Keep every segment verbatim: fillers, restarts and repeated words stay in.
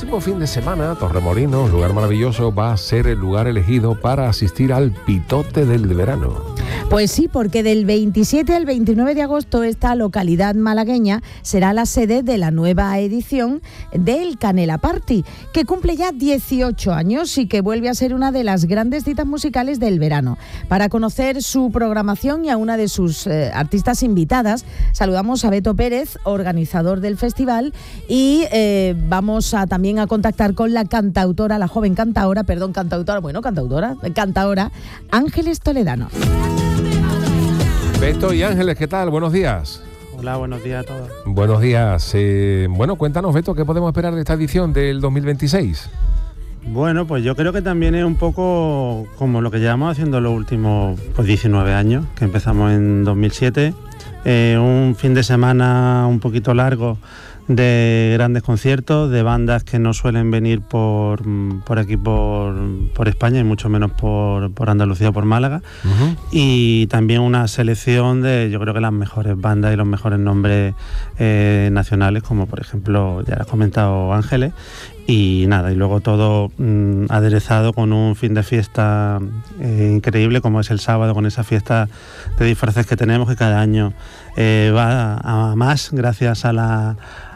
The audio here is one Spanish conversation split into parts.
próximo fin de semana, Torremolinos, lugar maravilloso, va a ser el lugar elegido para asistir al Pitote del verano. Pues sí, porque del veintisiete al veintinueve de agosto esta localidad malagueña será la sede de la nueva edición del Canela Party, que cumple ya dieciocho años y que vuelve a ser una de las grandes citas musicales del verano. Para conocer su programación y a una de sus eh, artistas invitadas, saludamos a Beto Pérez, organizador del festival, y eh, vamos a también a contactar con la cantautora, la joven cantautora, perdón, cantautora, bueno, cantautora, cantadora, Ángeles Toledano. Beto y Ángeles, ¿qué tal? Buenos días. Hola, buenos días a todos. Buenos días. Eh, bueno, cuéntanos, Beto, ¿qué podemos esperar de esta edición del dos mil veintiséis? Bueno, pues yo creo que también es un poco como lo que llevamos haciendo los últimos pues, diecinueve años, que empezamos en dos mil siete. Eh, un fin de semana un poquito largo de grandes conciertos, de bandas que no suelen venir por, por aquí, por, por España, y mucho menos por, por Andalucía o por Málaga. Uh-huh. Y también una selección de, yo creo que las mejores bandas y los mejores nombres eh, nacionales, como por ejemplo, ya has comentado, Ángeles. Y nada, y luego todo mmm, aderezado con un fin de fiesta eh, increíble, como es el sábado, con esa fiesta de disfraces que tenemos, que cada año eh, va a, a más, gracias a la,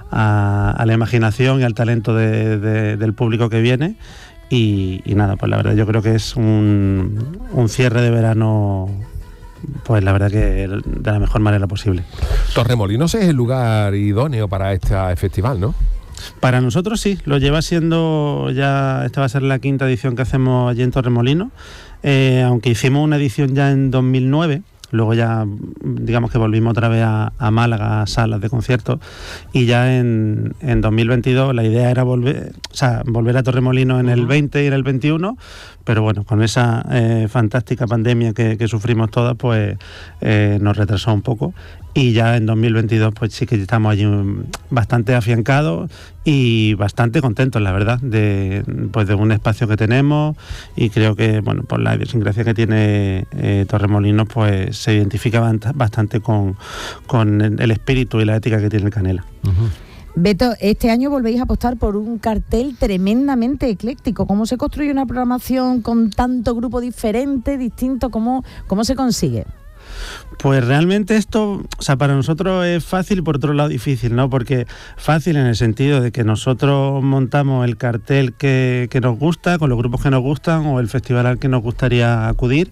a, a la imaginación y al talento de, de, del público que viene. Y, y nada, pues la verdad yo creo que es un, un cierre de verano, pues la verdad que de la mejor manera posible. Torremolinos es el lugar idóneo para este festival, ¿no? Para nosotros sí, lo lleva siendo ya, esta va a ser la quinta edición que hacemos allí en Torremolinos, eh, aunque hicimos una edición ya en dos mil nueve, luego ya digamos que volvimos otra vez a, a Málaga, a salas de conciertos, y ya en, en dos mil veintidós la idea era volver, o sea, volver a Torremolinos en el veinte y en el veintiuno, pero bueno, con esa eh, fantástica pandemia que, que sufrimos todas, pues eh, nos retrasó un poco. Y ya en dos mil veintidós pues sí que estamos allí bastante afiancados y bastante contentos, la verdad, de, pues de un espacio que tenemos, y creo que, bueno, por la idiosincrasia que tiene eh, Torremolinos, pues se identifica bastante con, con el espíritu y la ética que tiene el Canela. Uh-huh. Beto, este año volvéis a apostar por un cartel tremendamente ecléctico. ¿Cómo se construye una programación con tanto grupo diferente, distinto? ¿Cómo, cómo se consigue? Pues realmente esto, o sea, para nosotros es fácil y por otro lado difícil, ¿no? Porque fácil en el sentido de que nosotros montamos el cartel que, que nos gusta, con los grupos que nos gustan o el festival al que nos gustaría acudir.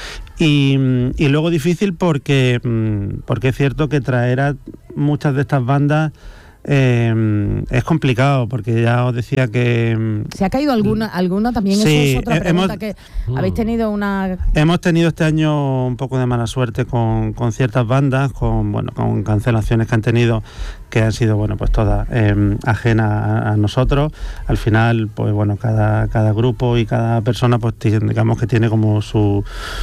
Y, y luego difícil porque, porque es cierto que traer a muchas de estas bandas Eh, es complicado, porque ya os decía que... ¿Se ha caído alguna, alguna también? Sí, eso es otra pregunta, hemos, que habéis tenido una... Hemos tenido este año un poco de mala suerte con, con ciertas bandas, con bueno con cancelaciones que han tenido, que han sido bueno pues todas eh, ajenas a, a nosotros. Al final, pues bueno, cada, cada grupo y cada persona, pues digamos que tiene como su,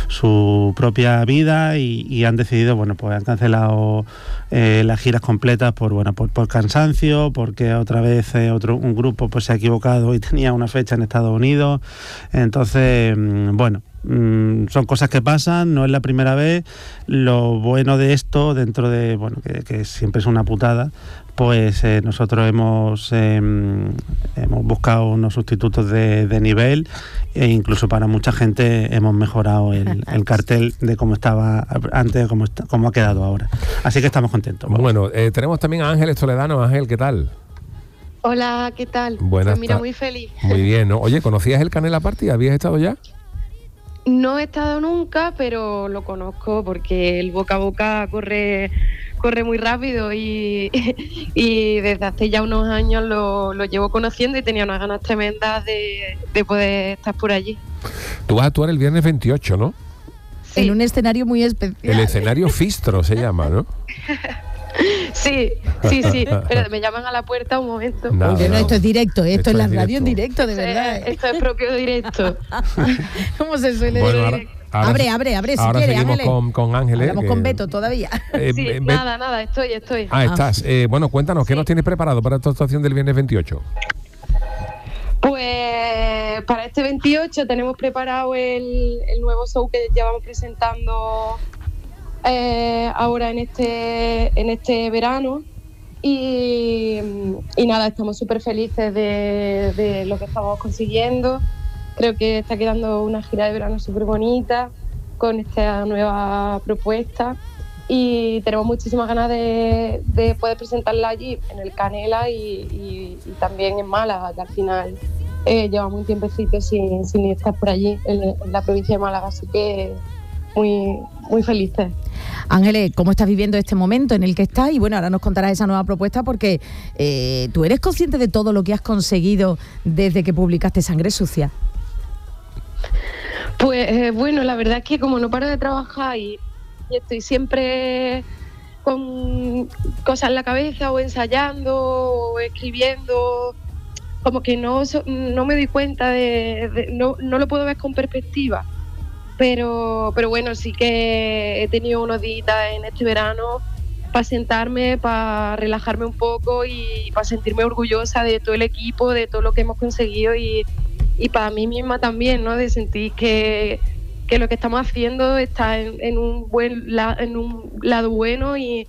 su propia vida, y, y han decidido, bueno, pues han cancelado eh, las giras completas por bueno por, por cansancio, porque otra vez eh, otro un grupo pues se ha equivocado y tenía una fecha en Estados Unidos. Entonces, bueno, son cosas que pasan, no es la primera vez. Lo bueno de esto, dentro de, bueno, que, que siempre es una putada, pues eh, nosotros hemos eh, hemos buscado unos sustitutos de, de nivel, e incluso para mucha gente hemos mejorado el, el cartel de cómo estaba antes, cómo, está, cómo ha quedado ahora. Así que estamos contentos. Vamos. Bueno, eh, tenemos también a Ángeles Toledano. Ángel, ¿qué tal? Hola, ¿qué tal? Buenas. Pues mira, muy feliz. Muy bien, ¿no? Oye, ¿conocías el Canela Party? ¿Habías estado ya? No he estado nunca, pero lo conozco porque el boca a boca corre corre muy rápido, y, y desde hace ya unos años lo, lo llevo conociendo, y tenía unas ganas tremendas de, de poder estar por allí. Tú vas a actuar el viernes veintiocho, ¿no? Sí. En un escenario muy especial. El escenario Fistro se llama, ¿no? Sí, sí, sí, pero me llaman a la puerta un momento. No, Oye, no, esto es directo, esto, esto es la es radio en directo. directo, de verdad. Sí, esto es propio directo. ¿Cómo se suele bueno, decir? Ahora, ahora, abre, abre, abre, si ahora quiere, seguimos Ángeles. con, con Ángeles. Estamos que... con Beto todavía. Eh, sí, eh, nada, nada, estoy, estoy. Ah, estás. Eh, bueno, cuéntanos, ¿qué sí. nos tienes preparado para esta actuación del viernes veintiocho? Pues para este veintiocho tenemos preparado el, el nuevo show que llevamos presentando eh, ahora en este, en este verano. Y, y nada, estamos súper felices de, de lo que estamos consiguiendo. Creo que está quedando una gira de verano súper bonita con esta nueva propuesta y tenemos muchísimas ganas de, de poder presentarla allí, en el Canela y, y, y también en Málaga, que al final eh, llevamos un tiempecito sin, sin estar por allí, en, en la provincia de Málaga, así que muy, muy felices. Ángeles, ¿cómo estás viviendo este momento en el que estás? Y bueno, ahora nos contarás esa nueva propuesta porque eh, tú eres consciente de todo lo que has conseguido desde que publicaste Sangre Sucia. Pues eh, bueno, la verdad es que como no paro de trabajar y, y estoy siempre con cosas en la cabeza o ensayando o escribiendo, como que no, no me doy cuenta de, de no, no lo puedo ver con perspectiva. Pero, pero bueno, sí que he tenido unos días en este verano para sentarme, para relajarme un poco y para sentirme orgullosa de todo el equipo, de todo lo que hemos conseguido y, y para mí misma también, ¿no? De sentir que, que lo que estamos haciendo está en, en, un, buen la, en un lado bueno y,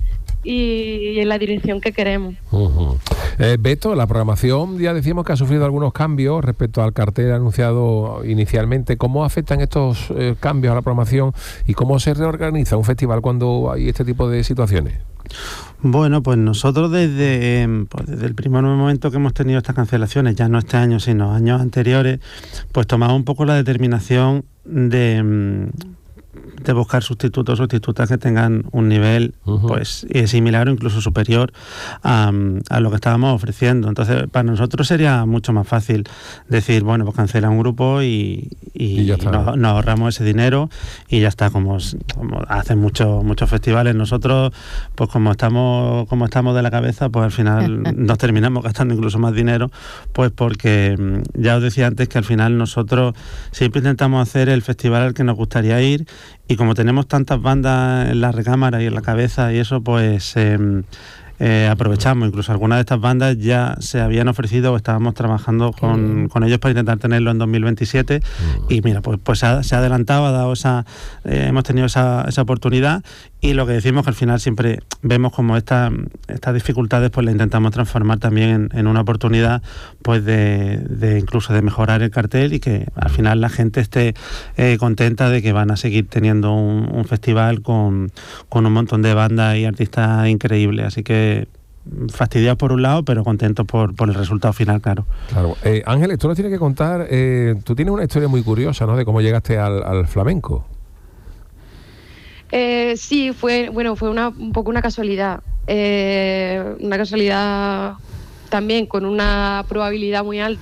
y en la dirección que queremos. Uh-huh. Eh, Beto, la programación ya decíamos que ha sufrido algunos cambios respecto al cartel anunciado inicialmente. ¿Cómo afectan estos eh, cambios a la programación y cómo se reorganiza un festival cuando hay este tipo de situaciones? Bueno, pues nosotros desde, pues desde el primer momento que hemos tenido estas cancelaciones, ya no este año sino años anteriores, pues tomamos un poco la determinación de... de buscar sustitutos o sustitutas que tengan un nivel uh-huh. pues similar o incluso superior a, a lo que estábamos ofreciendo. Entonces, para nosotros sería mucho más fácil decir, bueno, pues cancela un grupo y, y, y nos, nos ahorramos ese dinero y ya está, como, como hacen muchos muchos festivales. Nosotros, pues como estamos como estamos de la cabeza, pues al final nos terminamos gastando incluso más dinero, pues porque ya os decía antes que al final nosotros siempre intentamos hacer el festival al que nos gustaría ir. Y como tenemos tantas bandas en la recámara y en la cabeza y eso, pues eh, eh, aprovechamos. Incluso algunas de estas bandas ya se habían ofrecido o estábamos trabajando con, con ellos para intentar tenerlo en dos mil veintisiete. Y mira, pues, pues se, ha, se ha adelantado, ha dado esa, eh, hemos tenido esa, esa oportunidad. Y lo que decimos que al final siempre vemos como esta, estas dificultades pues las intentamos transformar también en, en una oportunidad pues de, de incluso de mejorar el cartel y que al final la gente esté eh, contenta de que van a seguir teniendo un, un festival con, con un montón de bandas y artistas increíbles. Así que fastidiados por un lado, pero contentos por, por el resultado final, claro. Claro. Eh, Ángeles, tú nos tienes que contar, eh, tú tienes una historia muy curiosa, ¿no? De cómo llegaste al, al flamenco. Eh, sí, fue bueno, fue una, un poco una casualidad, eh, una casualidad también con una probabilidad muy alta